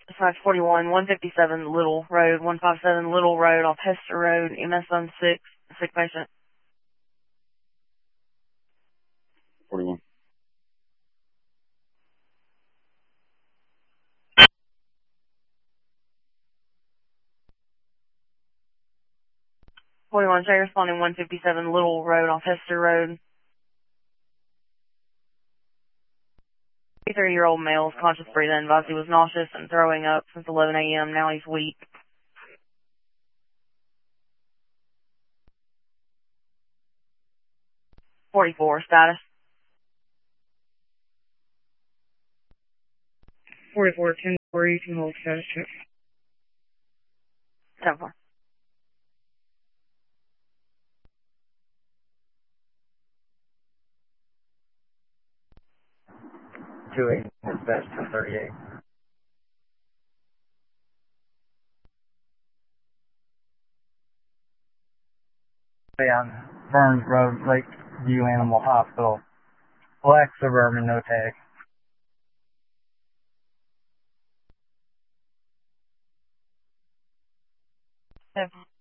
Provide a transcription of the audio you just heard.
Dispatch 41, 157 Little Road, 157 Little Road off Hester Road, EMS on 6, sick patient. 41. 41, Shay responding 157 Little Road off Hester Road. 33-year-old male is conscious breathing, advised he was nauseous and throwing up since 11 a.m. Now he's weak. 44, status. 44, 10 4, you can hold status check. 10-4. Dispatch 238. On Burns Road, Lakeview Animal Hospital. Black Suburban, no tag. 10-4.